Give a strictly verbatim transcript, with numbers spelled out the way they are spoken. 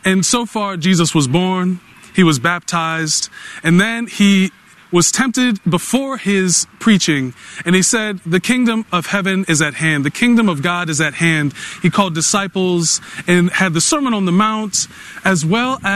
And so far, Jesus was born, he was baptized, and then he was tempted before his preaching, and he said, the kingdom of heaven is at hand. The kingdom of God is at hand. He called disciples and had the Sermon on the Mount, as well as